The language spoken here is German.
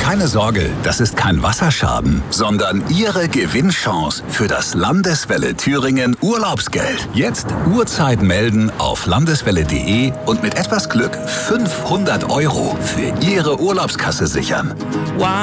Keine Sorge, das ist kein Wasserschaden, sondern Ihre Gewinnchance für das Landeswelle Thüringen Urlaubsgeld. Jetzt Uhrzeit melden auf landeswelle.de und mit etwas Glück 500 € für Ihre Urlaubskasse sichern. Wow.